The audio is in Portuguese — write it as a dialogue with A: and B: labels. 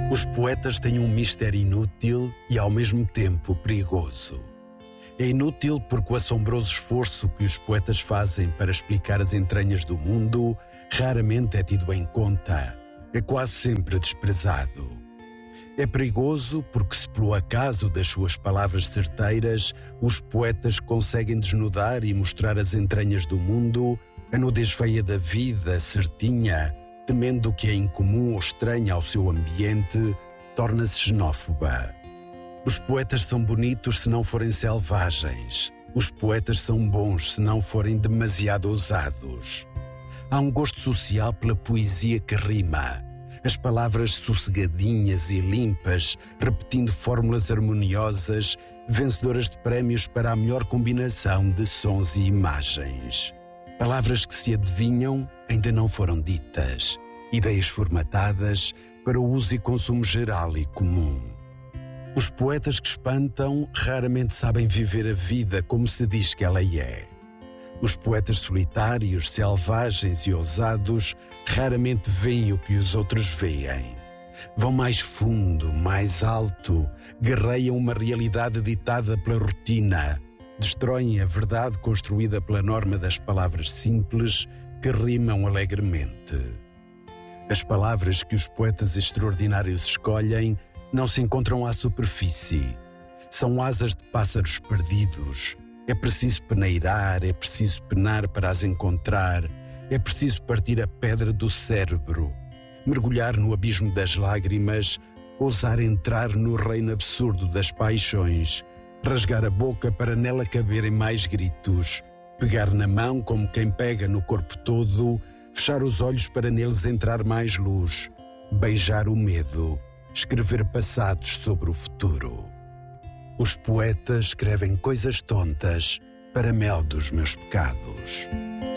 A: Os poetas têm um mistério inútil e ao mesmo tempo perigoso. É inútil porque o assombroso esforço que os poetas fazem para explicar as entranhas do mundo raramente é tido em conta, é quase sempre desprezado. É perigoso porque, se pelo acaso das suas palavras certeiras, os poetas conseguem desnudar e mostrar as entranhas do mundo, a nudez feia da vida, certinha, temendo que é incomum ou estranha ao seu ambiente, torna-se xenófoba. Os poetas são bonitos se não forem selvagens. Os poetas são bons se não forem demasiado ousados. Há um gosto social pela poesia que rima. As palavras sossegadinhas e limpas, repetindo fórmulas harmoniosas, vencedoras de prémios para a melhor combinação de sons e imagens. Palavras que se adivinham ainda não foram ditas. Ideias formatadas para o uso e consumo geral e comum. Os poetas que espantam raramente sabem viver a vida como se diz que ela é. Os poetas solitários, selvagens e ousados raramente veem o que os outros veem. Vão mais fundo, mais alto, guerreiam uma realidade ditada pela rotina, destroem a verdade construída pela norma das palavras simples que rimam alegremente. As palavras que os poetas extraordinários escolhem não se encontram à superfície. São asas de pássaros perdidos. É preciso peneirar, é preciso penar para as encontrar, é preciso partir a pedra do cérebro, mergulhar no abismo das lágrimas, ousar entrar no reino absurdo das paixões, rasgar a boca para nela caberem mais gritos, pegar na mão como quem pega no corpo todo, fechar os olhos para neles entrar mais luz, beijar o medo, escrever passados sobre o futuro. Os poetas escrevem coisas tontas para mel dos meus pecados.